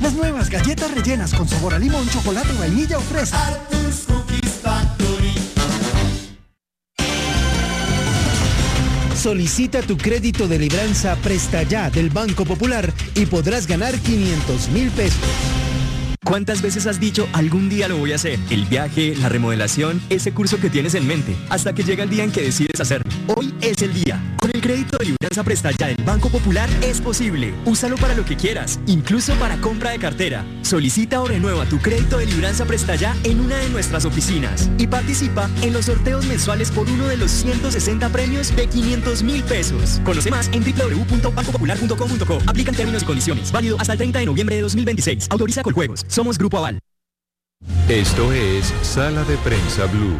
Las nuevas galletas rellenas con sabor a limón, chocolate, vainilla o fresa. Arthur's Cookies Factory. Solicita tu crédito de libranza Presta Ya del Banco Popular y podrás ganar 500.000 pesos. ¿Cuántas veces has dicho, algún día lo voy a hacer? El viaje, la remodelación, ese curso que tienes en mente, hasta que llega el día en que decides hacerlo. Hoy es el día. Con el crédito de libranza Presta Ya del Banco Popular es posible. Úsalo para lo que quieras, incluso para compra de cartera. Solicita o renueva tu crédito de libranza Presta Ya en una de nuestras oficinas y participa en los sorteos mensuales por uno de los 160 premios de 500.000 pesos. Conoce más en www.bancopopular.com.co. Aplican términos y condiciones. Válido hasta el 30 de noviembre de 2026. Autoriza Coljuegos. Somos Grupo Aval. Esto es Sala de Prensa Blue.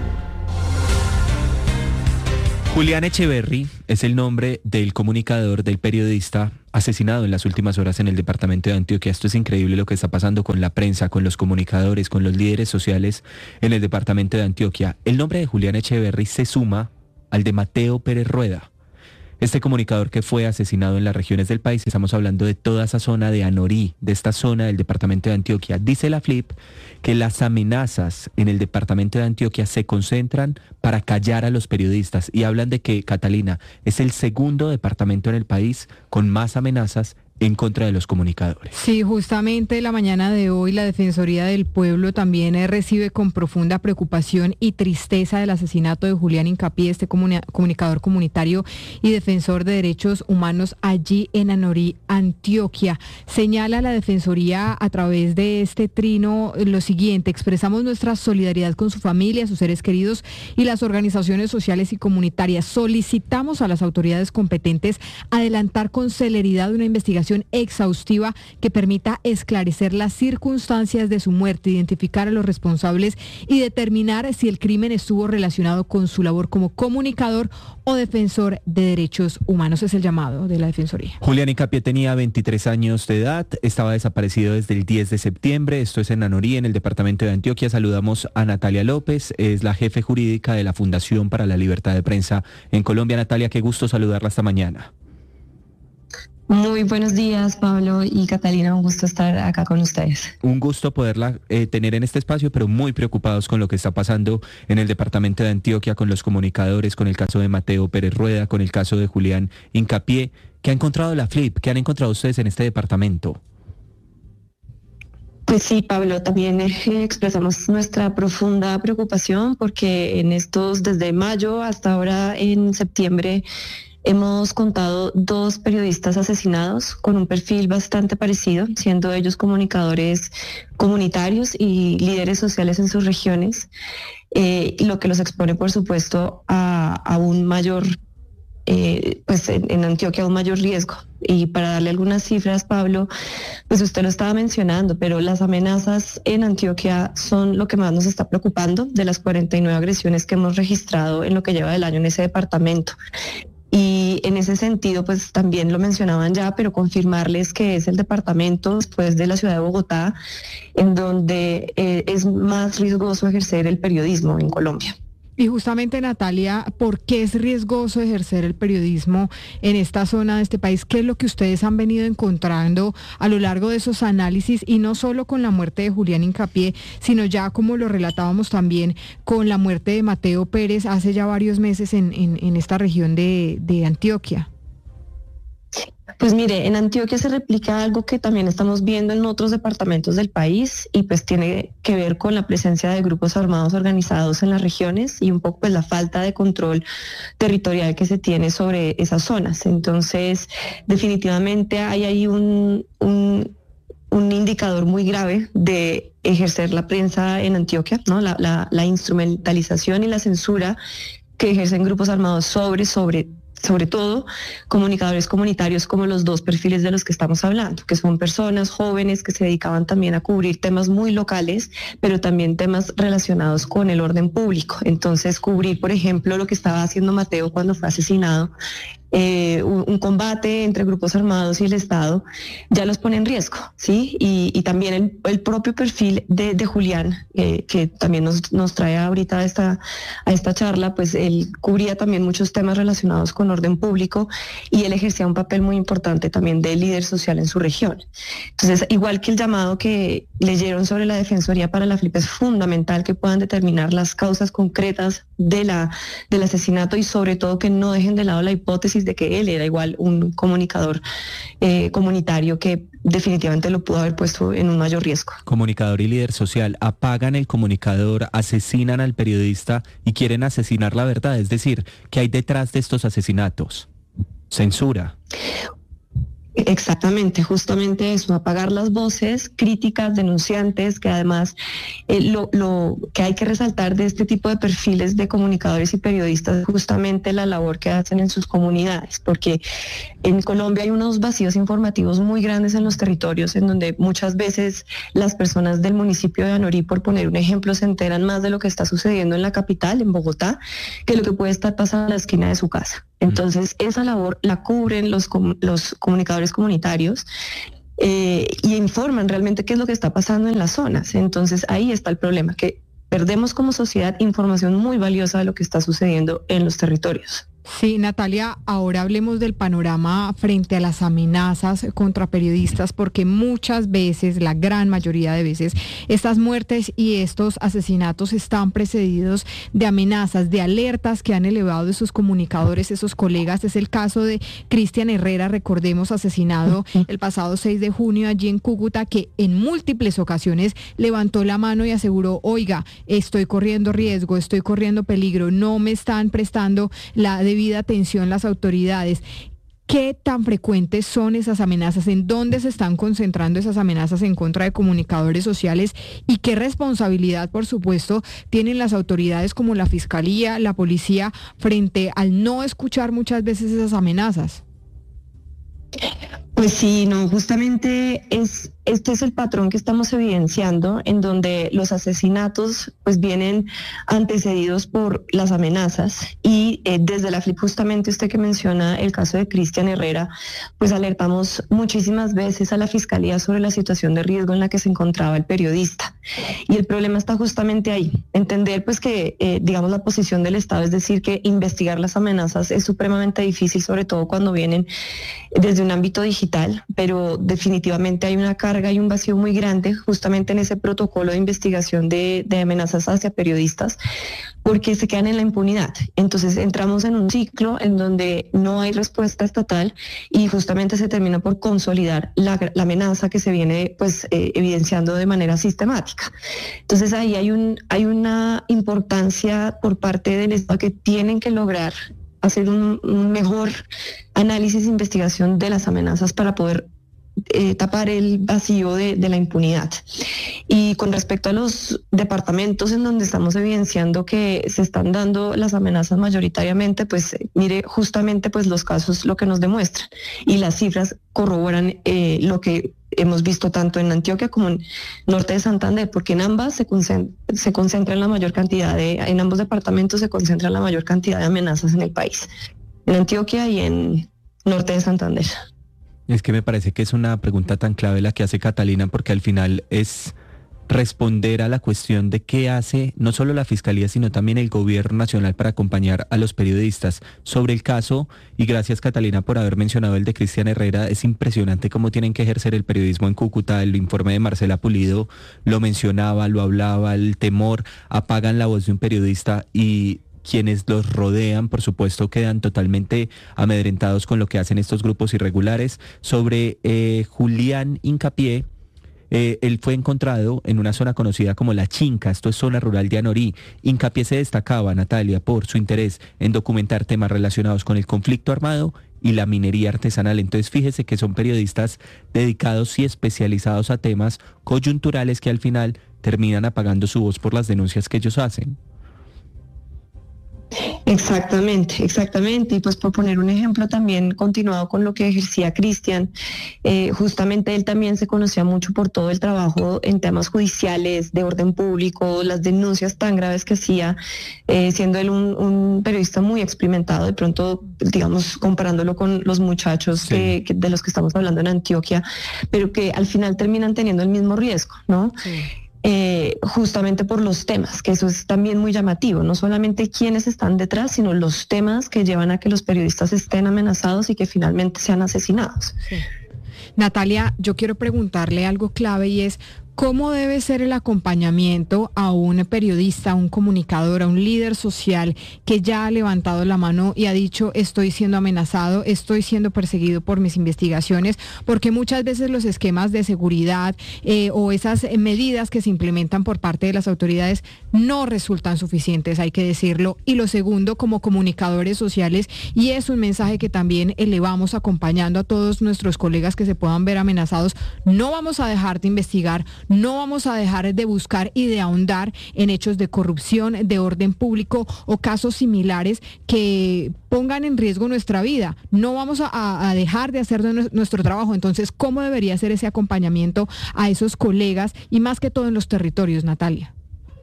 Julián Echeverry es el nombre del comunicador, del periodista asesinado en las últimas horas en el departamento de Antioquia. Esto es increíble lo que está pasando con la prensa, con los comunicadores, con los líderes sociales en el departamento de Antioquia. El nombre de Julián Echeverry se suma al de Mateo Pérez Rueda. Este comunicador que fue asesinado en las regiones del país, estamos hablando de toda esa zona de Anorí, de esta zona del departamento de Antioquia. Dice la FLIP que las amenazas en el departamento de Antioquia se concentran para callar a los periodistas y hablan de que Catalina es el segundo departamento en el país con más amenazas en contra de los comunicadores. Sí, justamente la mañana de hoy la Defensoría del Pueblo también recibe con profunda preocupación y tristeza el asesinato de Julián Hincapié, este comunicador comunitario y defensor de derechos humanos allí en Anorí, Antioquia. Señala la Defensoría a través de este trino lo siguiente: expresamos nuestra solidaridad con su familia, sus seres queridos y las organizaciones sociales y comunitarias. Solicitamos a las autoridades competentes adelantar con celeridad una investigación exhaustiva que permita esclarecer las circunstancias de su muerte, identificar a los responsables y determinar si el crimen estuvo relacionado con su labor como comunicador o defensor de derechos humanos. Es el llamado de la Defensoría. Julián Hincapié tenía 23 años de edad, estaba desaparecido desde el 10 de septiembre, esto es en Anorí, en el departamento de Antioquia. Saludamos a Natalia López, es la jefe jurídica de la Fundación para la Libertad de Prensa en Colombia. Natalia, qué gusto saludarla esta mañana. Muy buenos días, Pablo y Catalina, un gusto estar acá con ustedes. Un gusto poderla tener en este espacio, pero muy preocupados con lo que está pasando en el departamento de Antioquia, con los comunicadores, con el caso de Mateo Pérez Rueda, con el caso de Julián Hincapié. ¿Qué ha encontrado la FLIP? ¿Qué han encontrado ustedes en este departamento? Pues sí, Pablo, también expresamos nuestra profunda preocupación porque desde mayo hasta ahora en septiembre hemos contado 2 periodistas asesinados con un perfil bastante parecido, siendo ellos comunicadores comunitarios y líderes sociales en sus regiones, lo que los expone, por supuesto, a un mayor, en Antioquia, a un mayor riesgo. Y para darle algunas cifras, Pablo, pues usted lo estaba mencionando, pero las amenazas en Antioquia son lo que más nos está preocupando de las 49 agresiones que hemos registrado en lo que lleva del año en ese departamento. Y en ese sentido, pues también lo mencionaban ya, pero confirmarles que es el departamento, después de la ciudad de Bogotá, en donde es más riesgoso ejercer el periodismo en Colombia. Y justamente, Natalia, ¿por qué es riesgoso ejercer el periodismo en esta zona de este país? ¿Qué es lo que ustedes han venido encontrando a lo largo de esos análisis? Y no solo con la muerte de Julián Hincapié, sino ya como lo relatábamos también con la muerte de Mateo Pérez hace ya varios meses en esta región de Antioquia. Pues mire, en Antioquia se replica algo que también estamos viendo en otros departamentos del país y pues tiene que ver con la presencia de grupos armados organizados en las regiones y un poco pues la falta de control territorial que se tiene sobre esas zonas. Entonces, definitivamente hay ahí un indicador muy grave de ejercer la prensa en Antioquia, ¿no? La instrumentalización y la censura que ejercen grupos armados sobre todo comunicadores comunitarios como los 2 perfiles de los que estamos hablando, que son personas jóvenes que se dedicaban también a cubrir temas muy locales, pero también temas relacionados con el orden público. Entonces, cubrir, por ejemplo, lo que estaba haciendo Mateo cuando fue asesinado un combate entre grupos armados y el Estado, ya los pone en riesgo, ¿sí? Y también el propio perfil de Julián, que también nos trae ahorita a esta charla, pues él cubría también muchos temas relacionados con orden público y él ejercía un papel muy importante también de líder social en su región. Entonces, igual que el llamado que leyeron sobre la Defensoría para la FLIP, es fundamental que puedan determinar las causas concretas del asesinato y sobre todo que no dejen de lado la hipótesis de que él era igual un comunicador comunitario que definitivamente lo pudo haber puesto en un mayor riesgo. Comunicador y líder social, apagan el comunicador, asesinan al periodista y quieren asesinar la verdad. Es decir, ¿qué hay detrás de estos asesinatos? Censura. Exactamente, justamente eso, apagar las voces críticas, denunciantes, que además lo que hay que resaltar de este tipo de perfiles de comunicadores y periodistas es justamente la labor que hacen en sus comunidades, porque en Colombia hay unos vacíos informativos muy grandes en los territorios, en donde muchas veces las personas del municipio de Anorí, por poner un ejemplo, se enteran más de lo que está sucediendo en la capital, en Bogotá, que lo que puede estar pasando en la esquina de su casa. Entonces, esa labor la cubren los comunicadores comunitarios y informan realmente qué es lo que está pasando en las zonas. Entonces, ahí está el problema, que perdemos como sociedad información muy valiosa de lo que está sucediendo en los territorios. Sí, Natalia, ahora hablemos del panorama frente a las amenazas contra periodistas, porque muchas veces, la gran mayoría de veces, estas muertes y estos asesinatos están precedidos de amenazas, de alertas que han elevado de sus comunicadores, esos colegas. Es el caso de Cristian Herrera, recordemos, asesinado el pasado 6 de junio allí en Cúcuta, que en múltiples ocasiones levantó la mano y aseguró, oiga, estoy corriendo riesgo, estoy corriendo peligro, no me están prestando la debida atención las autoridades. ¿Qué tan frecuentes son esas amenazas? ¿En dónde se están concentrando esas amenazas en contra de comunicadores sociales? ¿Y qué responsabilidad, por supuesto, tienen las autoridades como la Fiscalía, la Policía, frente al no escuchar muchas veces esas amenazas? Pues sí, no, justamente este es el patrón que estamos evidenciando, en donde los asesinatos pues vienen antecedidos por las amenazas y desde la FLIP, justamente usted que menciona el caso de Cristian Herrera, pues alertamos muchísimas veces a la Fiscalía sobre la situación de riesgo en la que se encontraba el periodista. Y el problema está justamente ahí, entender pues que digamos la posición del Estado, es decir, que investigar las amenazas es supremamente difícil, sobre todo cuando vienen desde un ámbito digital, pero definitivamente hay una carga y un vacío muy grande justamente en ese protocolo de investigación de amenazas hacia periodistas, porque se quedan en la impunidad. Entonces entramos en un ciclo en donde no hay respuesta estatal y justamente se termina por consolidar la amenaza que se viene pues evidenciando de manera sistemática. Entonces ahí hay una importancia por parte del Estado que tienen que lograr hacer un mejor análisis e investigación de las amenazas para poder tapar el vacío de la impunidad. Y con respecto a los departamentos en donde estamos evidenciando que se están dando las amenazas mayoritariamente, pues mire justamente pues los casos lo que nos demuestran y las cifras corroboran lo que hemos visto tanto en Antioquia como en Norte de Santander, porque en ambas se concentra la mayor cantidad en ambos departamentos se concentra la mayor cantidad de amenazas en el país, en Antioquia y en Norte de Santander. Es que me parece que es una pregunta tan clave la que hace Catalina, porque al final es responder a la cuestión de qué hace no solo la Fiscalía, sino también el Gobierno Nacional para acompañar a los periodistas. Sobre el caso, y gracias Catalina por haber mencionado el de Cristian Herrera, es impresionante cómo tienen que ejercer el periodismo en Cúcuta. El informe de Marcela Pulido lo mencionaba, lo hablaba, el temor, apagan la voz de un periodista y quienes los rodean, por supuesto, quedan totalmente amedrentados con lo que hacen estos grupos irregulares. Sobre Julián Hincapié, él fue encontrado en una zona conocida como La Chinca, esto es zona rural de Anorí. Hincapié se destacaba, Natalia, por su interés en documentar temas relacionados con el conflicto armado y la minería artesanal. Entonces fíjese que son periodistas dedicados y especializados a temas coyunturales que al final terminan apagando su voz por las denuncias que ellos hacen. Exactamente. Y pues por poner un ejemplo también continuado con lo que ejercía Cristian, justamente él también se conocía mucho por todo el trabajo en temas judiciales, de orden público, las denuncias tan graves que hacía, siendo él un periodista muy experimentado, de pronto, digamos, comparándolo con los muchachos de los que estamos hablando en Antioquia, pero que al final terminan teniendo el mismo riesgo, ¿no? Sí. Justamente por los temas, que eso es también muy llamativo, no solamente quiénes están detrás, sino los temas que llevan a que los periodistas estén amenazados y que finalmente sean asesinados. Sí. Natalia, yo quiero preguntarle algo clave y es, ¿cómo debe ser el acompañamiento a un periodista, a un comunicador, a un líder social que ya ha levantado la mano y ha dicho estoy siendo amenazado, estoy siendo perseguido por mis investigaciones? Porque muchas veces los esquemas de seguridad o esas medidas que se implementan por parte de las autoridades no resultan suficientes, hay que decirlo. Y lo segundo, como comunicadores sociales, y es un mensaje que también elevamos acompañando a todos nuestros colegas que se puedan ver amenazados, no vamos a dejar de investigar, no vamos a dejar de buscar y de ahondar en hechos de corrupción, de orden público o casos similares que pongan en riesgo nuestra vida. No vamos a dejar de hacer nuestro trabajo. Entonces, ¿cómo debería ser ese acompañamiento a esos colegas y más que todo en los territorios, Natalia?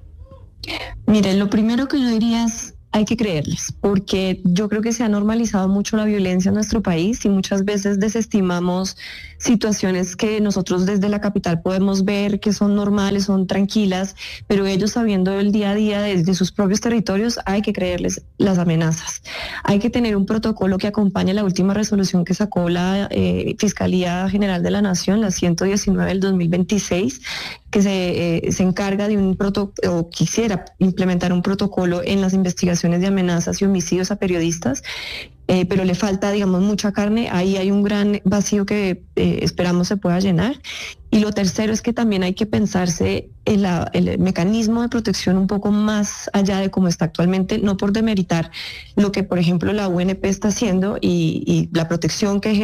Mire, lo primero que yo diría es hay que creerles, porque yo creo que se ha normalizado mucho la violencia en nuestro país y muchas veces desestimamos situaciones que nosotros desde la capital podemos ver que son normales, son tranquilas, pero ellos sabiendo el día a día desde sus propios territorios, hay que creerles las amenazas. Hay que tener un protocolo que acompañe la última resolución que sacó la Fiscalía General de la Nación, la 119 del 2026, que se encarga de un protocolo, o quisiera implementar un protocolo en las investigaciones de amenazas y homicidios a periodistas, pero le falta, digamos, mucha carne. Ahí hay un gran vacío que esperamos se pueda llenar. Y lo tercero es que también hay que pensarse en el mecanismo de protección un poco más allá de cómo está actualmente, no por demeritar lo que, por ejemplo, la UNP está haciendo y la protección que